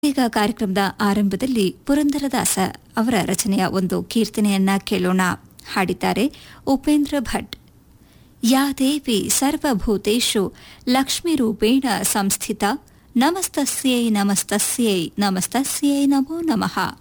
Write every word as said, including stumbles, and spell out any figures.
ಈಗ ಕಾರ್ಯಕ್ರಮದ ಆರಂಭದಲ್ಲಿ ಪುರಂದರದಾಸ ಅವರ ರಚನೆಯ ಒಂದು ಕೀರ್ತನೆಯನ್ನ ಕೇಳೋಣ. ಹಾಡಿದ್ದಾರೆ ಉಪೇಂದ್ರ ಭಟ್. ಯಾ ದೇವಿ ಸರ್ವಭೂತೇಷು ಲಕ್ಷ್ಮೀರೂಪೇಣ ಸಂಸ್ಥಿತ ನಮಸ್ತಸ್ಯೈ ನಮಸ್ತಸ್ಯೈ ನಮಸ್ತಸ್ಯೈ ನಮೋ ನಮಃ.